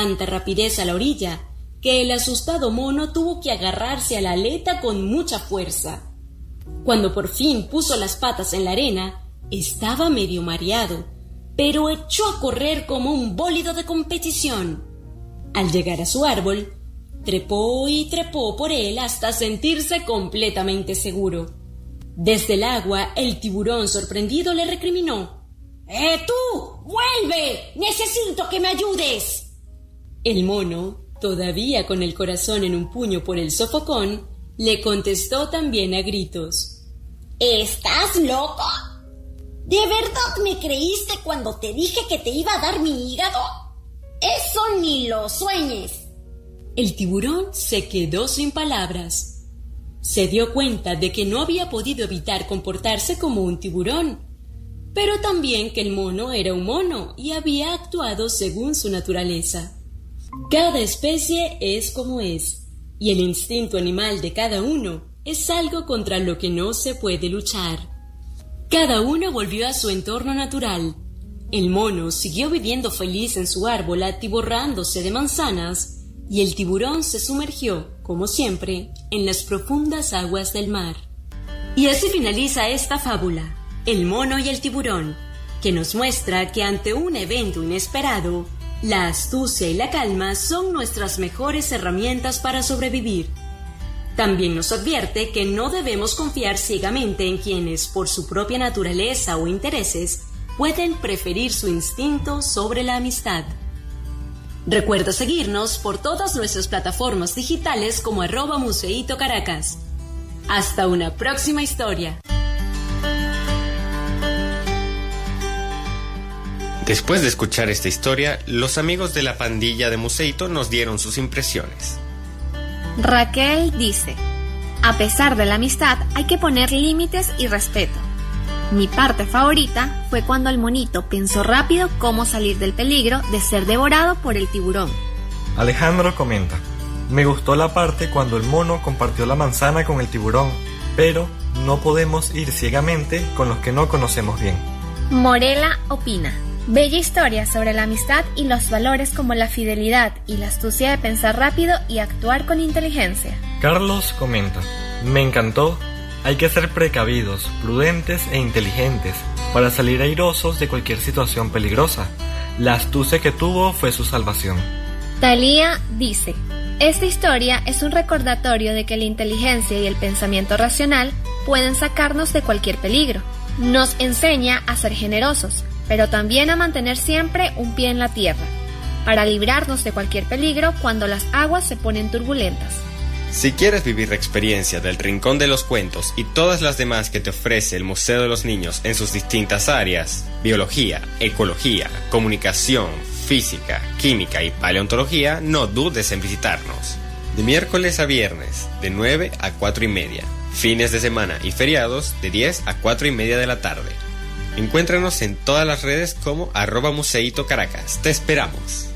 tanta rapidez a la orilla que el asustado mono tuvo que agarrarse a la aleta con mucha fuerza. Cuando por fin puso las patas en la arena, estaba medio mareado, pero echó a correr como un bólido de competición. Al llegar a su árbol, trepó y trepó por él hasta sentirse completamente seguro. Desde el agua, el tiburón sorprendido le recriminó: ¡Tú! ¡Vuelve! ¡Necesito que me ayudes! El mono, todavía con el corazón en un puño por el sofocón, le contestó también a gritos: ¿Estás loco? ¿De verdad me creíste cuando te dije que te iba a dar mi hígado? ¡Eso ni lo sueñes! El tiburón se quedó sin palabras. Se dio cuenta de que no había podido evitar comportarse como un tiburón, pero también que el mono era un mono y había actuado según su naturaleza. Cada especie es como es, y el instinto animal de cada uno es algo contra lo que no se puede luchar. Cada uno volvió a su entorno natural. El mono siguió viviendo feliz en su árbol atiborrándose de manzanas, y el tiburón se sumergió, como siempre, en las profundas aguas del mar. Y así finaliza esta fábula, El mono y el tiburón, que nos muestra que ante un evento inesperado, la astucia y la calma son nuestras mejores herramientas para sobrevivir. También nos advierte que no debemos confiar ciegamente en quienes, por su propia naturaleza o intereses, pueden preferir su instinto sobre la amistad. Recuerda seguirnos por todas nuestras plataformas digitales como @museitocaracas. Hasta una próxima historia. Después de escuchar esta historia, los amigos de la pandilla de Museito nos dieron sus impresiones. Raquel dice: a pesar de la amistad hay que poner límites y respeto. Mi parte favorita fue cuando el monito pensó rápido cómo salir del peligro de ser devorado por el tiburón. Alejandro comenta: me gustó la parte cuando el mono compartió la manzana con el tiburón, pero no podemos ir ciegamente con los que no conocemos bien. Morela opina: bella historia sobre la amistad y los valores como la fidelidad y la astucia de pensar rápido y actuar con inteligencia. Carlos comenta: me encantó. Hay que ser precavidos, prudentes e inteligentes para salir airosos de cualquier situación peligrosa. La astucia que tuvo fue su salvación. Talía dice: esta historia es un recordatorio de que la inteligencia y el pensamiento racional pueden sacarnos de cualquier peligro. Nos enseña a ser generosos, pero también a mantener siempre un pie en la tierra, para librarnos de cualquier peligro cuando las aguas se ponen turbulentas. Si quieres vivir la experiencia del Rincón de los Cuentos y todas las demás que te ofrece el Museo de los Niños en sus distintas áreas, biología, ecología, comunicación, física, química y paleontología, no dudes en visitarnos. De miércoles a viernes, de 9 a 4:30. Fines de semana y feriados, de 10 a 4:30 de la tarde. Encuéntranos en todas las redes como @museitocaracas. Te esperamos.